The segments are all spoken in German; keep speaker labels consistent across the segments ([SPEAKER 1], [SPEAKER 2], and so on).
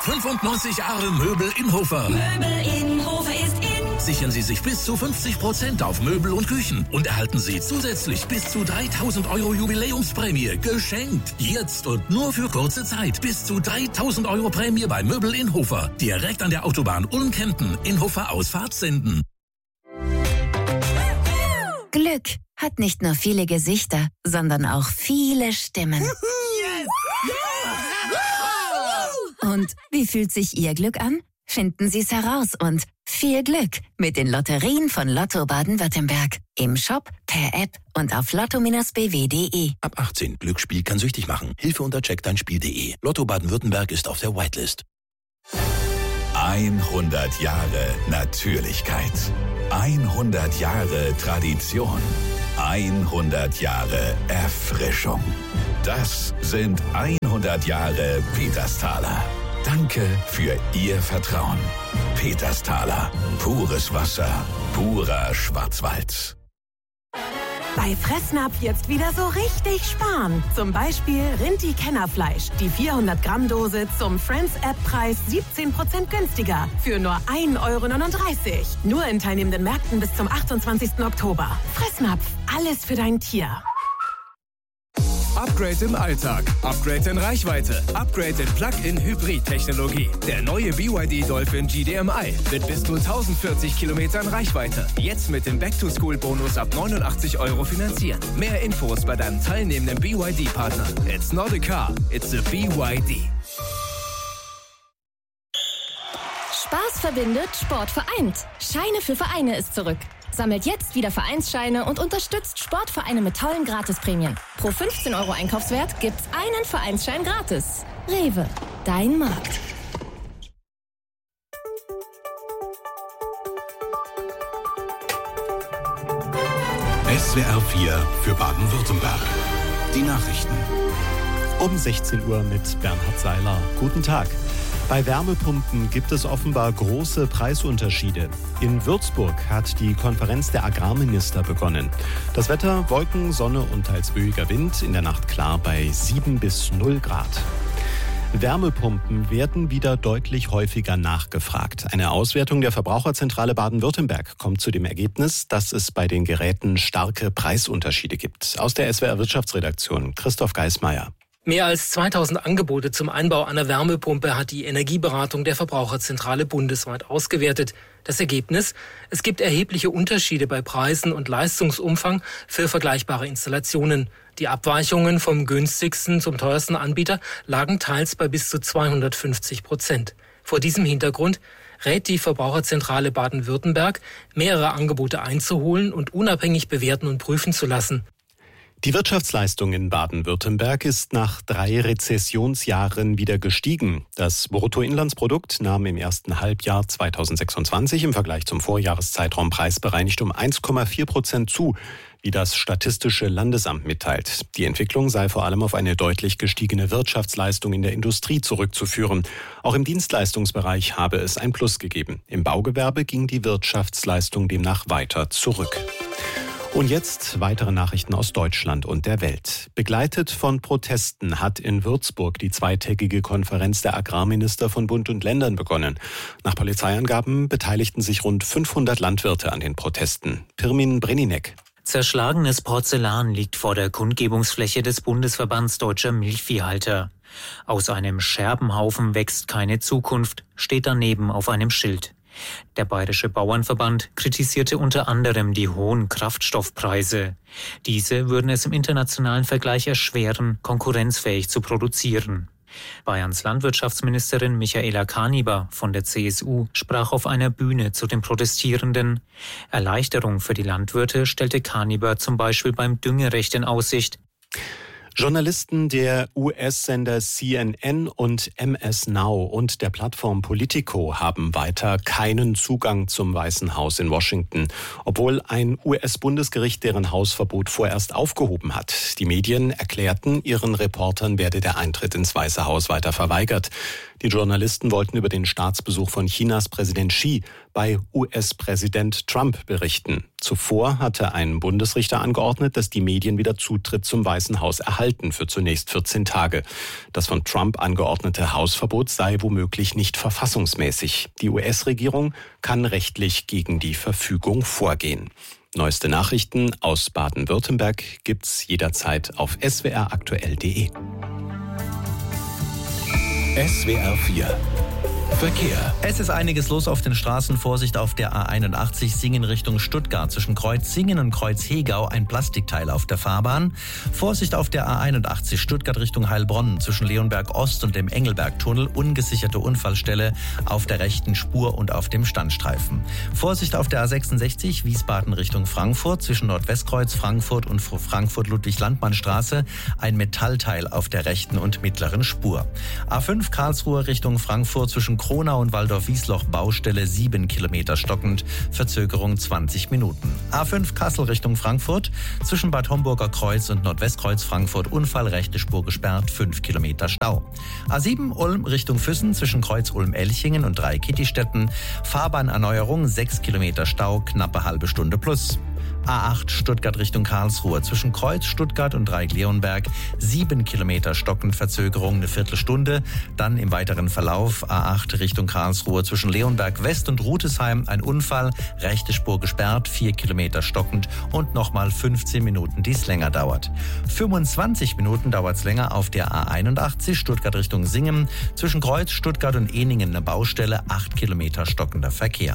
[SPEAKER 1] 95 Jahre Möbel in Hofer.
[SPEAKER 2] Möbel in Hofer ist in.
[SPEAKER 1] Sichern Sie sich bis zu 50% auf Möbel und Küchen und erhalten Sie zusätzlich bis zu 3.000 € Jubiläumsprämie geschenkt. Jetzt und nur für kurze Zeit. Bis zu 3.000 € Prämie bei Möbel in Hofer. Direkt an der Autobahn Ulm-Kempten in Hofer Ausfahrt Senden.
[SPEAKER 3] Glück hat nicht nur viele Gesichter, sondern auch viele Stimmen. Und wie fühlt sich Ihr Glück an? Finden Sie es heraus und viel Glück mit den Lotterien von Lotto Baden-Württemberg. Im Shop, per App und auf lotto-bw.de.
[SPEAKER 1] Ab 18. Glücksspiel kann süchtig machen. Hilfe unter checkdeinspiel.de. Lotto Baden-Württemberg ist auf der Whitelist.
[SPEAKER 4] 100 Jahre Natürlichkeit. 100 Jahre Tradition. 100 Jahre Erfrischung. Das sind 100 Jahre Petersthaler. Danke für Ihr Vertrauen. Petersthaler. Pures Wasser. Purer Schwarzwald.
[SPEAKER 5] Bei Fressnapf jetzt wieder so richtig sparen. Zum Beispiel Rinti-Kennerfleisch. Die 400 Gramm Dose zum Friends-App-Preis 17% günstiger. Für nur 1,39 €. Nur in teilnehmenden Märkten bis zum 28. Oktober. Fressnapf. Alles für dein Tier.
[SPEAKER 6] Upgrade im Alltag, Upgrade in Reichweite, Upgrade in Plug-in-Hybrid-Technologie. Der neue BYD Dolphin GDMI mit bis zu 1040 Kilometern Reichweite. Jetzt mit dem Back-to-School-Bonus ab 89 € finanzieren. Mehr Infos bei deinem teilnehmenden BYD-Partner. It's not a car, it's a BYD.
[SPEAKER 7] Spaß verbindet, Sport vereint. Scheine für Vereine ist zurück. Sammelt jetzt wieder Vereinsscheine und unterstützt Sportvereine mit tollen Gratisprämien. Pro 15 € Einkaufswert gibt's einen Vereinsschein gratis. Rewe, dein Markt.
[SPEAKER 8] SWR 4 für Baden-Württemberg. Die Nachrichten.
[SPEAKER 9] Um 16 Uhr mit Bernhard Seiler. Guten Tag. Bei Wärmepumpen gibt es offenbar große Preisunterschiede. In Würzburg hat die Konferenz der Agrarminister begonnen. Das Wetter: Wolken, Sonne und teils böiger Wind. In der Nacht klar bei 7 bis 0 Grad. Wärmepumpen werden wieder deutlich häufiger nachgefragt. Eine Auswertung der Verbraucherzentrale Baden-Württemberg kommt zu dem Ergebnis, dass es bei den Geräten starke Preisunterschiede gibt. Aus der SWR Wirtschaftsredaktion Christoph Geismeier.
[SPEAKER 10] Mehr als 2000 Angebote zum Einbau einer Wärmepumpe hat die Energieberatung der Verbraucherzentrale bundesweit ausgewertet. Das Ergebnis: Es gibt erhebliche Unterschiede bei Preisen und Leistungsumfang für vergleichbare Installationen. Die Abweichungen vom günstigsten zum teuersten Anbieter lagen teils bei bis zu 250%. Vor diesem Hintergrund rät die Verbraucherzentrale Baden-Württemberg, mehrere Angebote einzuholen und unabhängig bewerten und prüfen zu lassen.
[SPEAKER 9] Die Wirtschaftsleistung in Baden-Württemberg ist nach 3 Rezessionsjahren wieder gestiegen. Das Bruttoinlandsprodukt nahm im ersten Halbjahr 2026 im Vergleich zum Vorjahreszeitraum preisbereinigt um 1,4% zu, wie das Statistische Landesamt mitteilt. Die Entwicklung sei vor allem auf eine deutlich gestiegene Wirtschaftsleistung in der Industrie zurückzuführen. Auch im Dienstleistungsbereich habe es ein Plus gegeben. Im Baugewerbe ging die Wirtschaftsleistung demnach weiter zurück. Und jetzt weitere Nachrichten aus Deutschland und der Welt. Begleitet von Protesten hat in Würzburg die zweitägige Konferenz der Agrarminister von Bund und Ländern begonnen. Nach Polizeiangaben beteiligten sich rund 500 Landwirte an den Protesten. Pirmin Breninek.
[SPEAKER 11] Zerschlagenes Porzellan liegt vor der Kundgebungsfläche des Bundesverbands Deutscher Milchviehhalter. Aus einem Scherbenhaufen wächst keine Zukunft, steht daneben auf einem Schild. Der Bayerische Bauernverband kritisierte unter anderem die hohen Kraftstoffpreise. Diese würden es im internationalen Vergleich erschweren, konkurrenzfähig zu produzieren. Bayerns Landwirtschaftsministerin Michaela Kaniber von der CSU sprach auf einer Bühne zu den Protestierenden. Erleichterung für die Landwirte stellte Kaniber zum Beispiel beim Düngerecht in Aussicht.
[SPEAKER 9] Journalisten der US-Sender CNN und MS Now und der Plattform Politico haben weiter keinen Zugang zum Weißen Haus in Washington, obwohl ein US-Bundesgericht deren Hausverbot vorerst aufgehoben hat. Die Medien erklärten, ihren Reportern werde der Eintritt ins Weiße Haus weiter verweigert. Die Journalisten wollten über den Staatsbesuch von Chinas Präsident Xi bei US-Präsident Trump berichten. Zuvor hatte ein Bundesrichter angeordnet, dass die Medien wieder Zutritt zum Weißen Haus erhalten für zunächst 14 Tage. Das von Trump angeordnete Hausverbot sei womöglich nicht verfassungsmäßig. Die US-Regierung kann rechtlich gegen die Verfügung vorgehen. Neueste Nachrichten aus Baden-Württemberg gibt's jederzeit auf swraktuell.de.
[SPEAKER 8] SWR 4 Verkehr.
[SPEAKER 12] Es ist einiges los auf den Straßen. Vorsicht auf der A81 Singen Richtung Stuttgart. Zwischen Kreuz Singen und Kreuz Hegau ein Plastikteil auf der Fahrbahn. Vorsicht auf der A81 Stuttgart Richtung Heilbronn. Zwischen Leonberg Ost und dem Engelbergtunnel ungesicherte Unfallstelle auf der rechten Spur und auf dem Standstreifen. Vorsicht auf der A66 Wiesbaden Richtung Frankfurt. Zwischen Nordwestkreuz Frankfurt und Frankfurt-Ludwig-Landmann-Straße ein Metallteil auf der rechten und mittleren Spur. A5 Karlsruhe Richtung Frankfurt zwischen Kronau und Waldorf-Wiesloch Baustelle 7 Kilometer stockend, Verzögerung 20 Minuten. A5 Kassel Richtung Frankfurt, zwischen Bad Homburger Kreuz und Nordwestkreuz Frankfurt Unfall, rechte Spur gesperrt, 5 Kilometer Stau. A7 Ulm Richtung Füssen, zwischen Kreuz Ulm-Elchingen und Dreikittistetten, Fahrbahnerneuerung, 6 Kilometer Stau, knappe halbe Stunde plus. A8 Stuttgart Richtung Karlsruhe, zwischen Kreuz Stuttgart und Dreieck-Leonberg 7 Kilometer stockend, Verzögerung eine Viertelstunde. Dann im weiteren Verlauf A8 Richtung Karlsruhe, zwischen Leonberg West und Rutesheim ein Unfall, rechte Spur gesperrt, 4 Kilometer stockend und nochmal 15 Minuten, die es länger dauert. 25 Minuten dauert es länger auf der A81 Stuttgart Richtung Singen, zwischen Kreuz Stuttgart und Ehningen eine Baustelle, 8 Kilometer stockender Verkehr.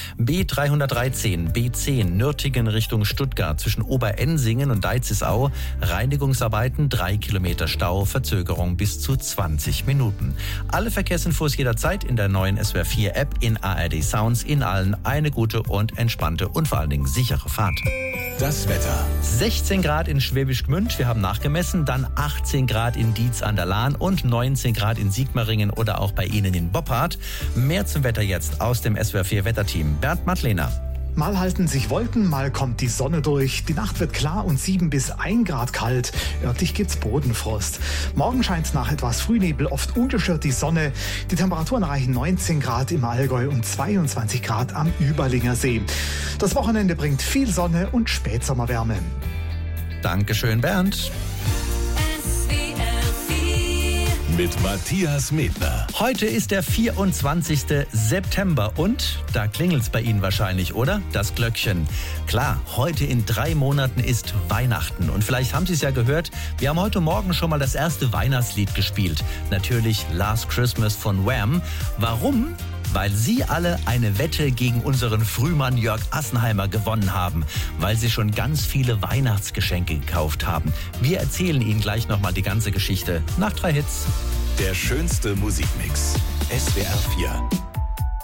[SPEAKER 12] B313 B10 Nürtingen Richtung Stuttgart, zwischen Oberensingen und Deizisau Reinigungsarbeiten, 3 Kilometer Stau, Verzögerung bis zu 20 Minuten. Alle Verkehrsinfos jederzeit in der neuen SWR 4 App, in ARD Sounds, in allen eine gute und entspannte und vor allen Dingen sichere Fahrt.
[SPEAKER 8] Das Wetter.
[SPEAKER 12] 16 Grad in Schwäbisch Gmünd, wir haben nachgemessen, dann 18 Grad in Dietz an der Lahn und 19 Grad in Sigmaringen oder auch bei Ihnen in Boppard. Mehr zum Wetter jetzt aus dem SWR 4 Wetterteam. Bernd Madlener.
[SPEAKER 13] Mal halten sich Wolken, mal kommt die Sonne durch. Die Nacht wird klar und 7 bis 1 Grad kalt. Örtlich gibt's Bodenfrost. Morgen scheint nach etwas Frühnebel oft ungestört die Sonne. Die Temperaturen erreichen 19 Grad im Allgäu und 22 Grad am Überlinger See. Das Wochenende bringt viel Sonne und Spätsommerwärme.
[SPEAKER 12] Dankeschön, Bernd.
[SPEAKER 8] Mit Matthias Medner.
[SPEAKER 12] Heute ist der 24. September und da klingelt's bei Ihnen wahrscheinlich, oder? Das Glöckchen. Klar, heute in 3 Monaten ist Weihnachten und vielleicht haben Sie es ja gehört, wir haben heute Morgen schon mal das erste Weihnachtslied gespielt. Natürlich Last Christmas von Wham. Warum? Weil Sie alle eine Wette gegen unseren Frühmann Jörg Assenheimer gewonnen haben, weil Sie schon ganz viele Weihnachtsgeschenke gekauft haben. Wir erzählen Ihnen gleich nochmal die ganze Geschichte nach 3 Hits.
[SPEAKER 8] Der schönste Musikmix. SWR 4.